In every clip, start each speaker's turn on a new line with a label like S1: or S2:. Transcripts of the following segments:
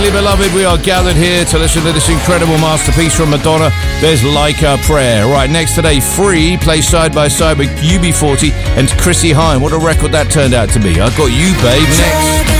S1: dearly beloved, we are gathered here to listen to this incredible masterpiece from Madonna. There's Like a Prayer. Right, next today, Free plays side by side with UB40 and Chrissy Hine. What a record that turned out to be. I've got You, Babe, next.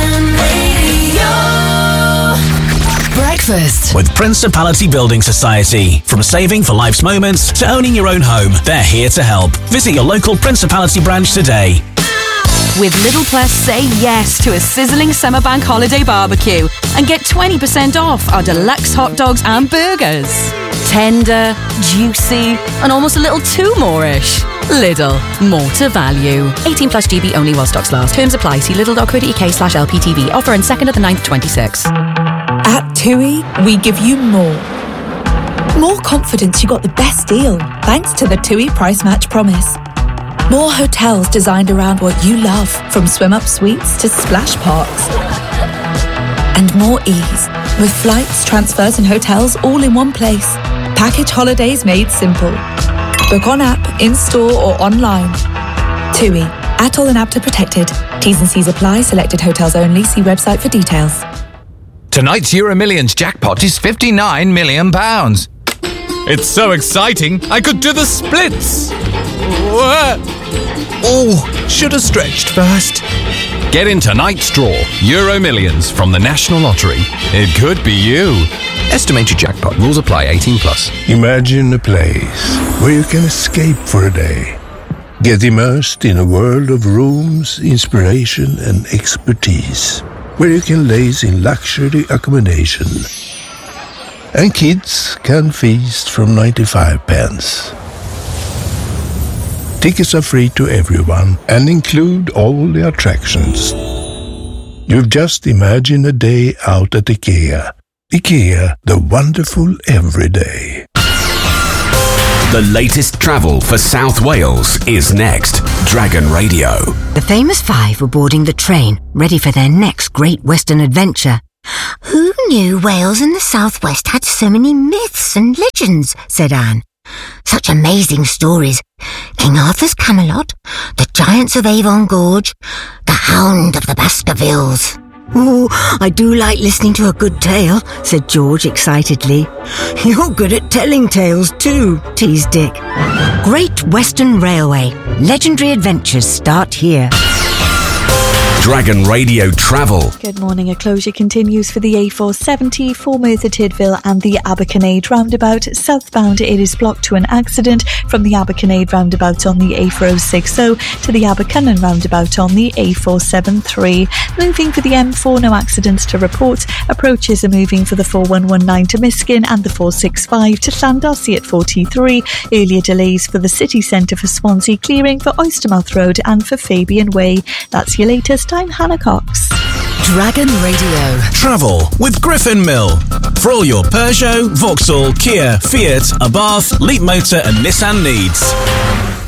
S2: Breakfast with Principality Building Society. From saving for life's moments to owning your own home, they're here to help. Visit your local Principality branch today.
S3: With Lidl Plus, say yes to a sizzling summer bank holiday barbecue and get 20% off our deluxe hot dogs and burgers. Tender, juicy, and almost a little too more-ish. Lidl, more to value. 18 plus GB only while stocks last. Terms apply. See lidl.co.uk/LPTV. Offer on 2nd of the 9th, 26.
S4: At TUI, we give you more. More confidence you got the best deal, thanks to the TUI Price Match Promise. More hotels designed around what you love, from swim-up suites to splash parks. And more ease, with flights, transfers and hotels all in one place. Package holidays made simple. Book on app, in-store or online. TUI. ATOL and APTA protected. T's and C's apply. Selected hotels only. See website for details.
S5: Tonight's Euro Millions jackpot is £59 million.
S6: It's so exciting, I could do the splits.
S5: Oh, should have stretched first.
S6: Get in tonight's draw, Euro Millions from the National Lottery. It could be you.
S5: Estimated jackpot. Rules apply. 18 plus.
S7: Imagine a place where you can escape for a day. Get immersed in a world of rooms, inspiration and expertise. Where you can laze in luxury accommodation. And kids can feast from 95 pence. Tickets are free to everyone and include all the attractions. You've just imagined a day out at IKEA. IKEA, the wonderful everyday.
S8: The latest travel for South Wales is next. Dragon Radio.
S9: The famous five were boarding the train, ready for their next great Western adventure. Who knew Wales and the Southwest had so many myths and legends, said Anne. Such amazing stories. King Arthur's Camelot, the Giants of Avon Gorge, the Hound of the Baskervilles. Oh, I do like listening to a good tale, said George excitedly. You're good at telling tales too, teased Dick. Great Western Railway. Legendary adventures start here.
S8: Dragon Radio Travel.
S10: Good morning. A closure continues for the A470 for Merthyr Tydfil and the Aberconade roundabout. Southbound, it is blocked to an accident from the Aberconade roundabout on the A4060 to the Abercynon roundabout on the A473. Moving for the M4, no accidents to report. Approaches are moving for the 4119 to Miskin and the 465 to Llandarcy at 43. Earlier delays for the city centre for Swansea, clearing for Oystermouth Road and for Fabian Way. That's your latest. I'm Hannah Cox.
S2: Dragon Radio. Travel with Griffin Mill. For all your Peugeot, Vauxhall, Kia, Fiat, Abarth, Leap Motor and Nissan needs.